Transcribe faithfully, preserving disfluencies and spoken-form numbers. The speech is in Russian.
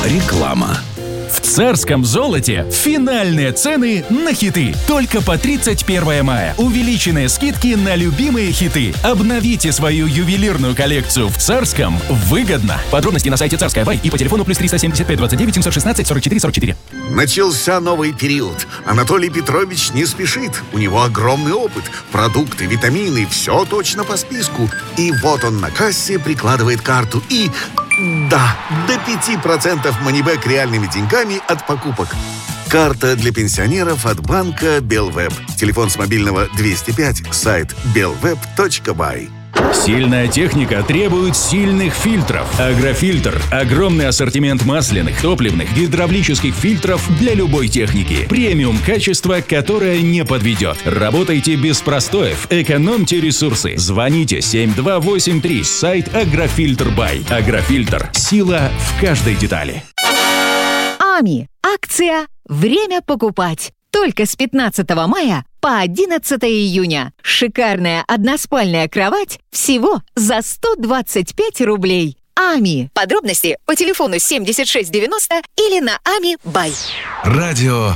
Реклама. В Царском золоте финальные цены на хиты. Только по тридцать первое мая. Увеличенные скидки на любимые хиты. Обновите свою ювелирную коллекцию в Царском выгодно. Подробности на сайте Царская Бай и по телефону плюс триста семьдесят пять двадцать девять семьсот шестнадцать сорок четыре сорок четыре. Начался новый период. Анатолий Петрович не спешит. У него огромный опыт. Продукты, витамины, все точно по списку. И вот он на кассе прикладывает карту и... Да, до пяти процентов манибэк реальными деньгами от покупок. Карта для пенсионеров от банка Белвеб. Телефон с мобильного двести пять, сайт белвеб точка бай. Сильная техника требует сильных фильтров. Агрофильтр – огромный ассортимент масляных, топливных, гидравлических фильтров для любой техники. Премиум качество, которое не подведет. Работайте без простоев, экономьте ресурсы. Звоните семь два восемь три, сайт Агрофильтр Бай. Агрофильтр – сила в каждой детали. АМИ. Акция «Время покупать». Только с пятнадцатого мая по одиннадцатое июня. Шикарная односпальная кровать всего за сто двадцать пять рублей. АМИ. Подробности по телефону семьдесят шесть девяносто или на ами бай. Радио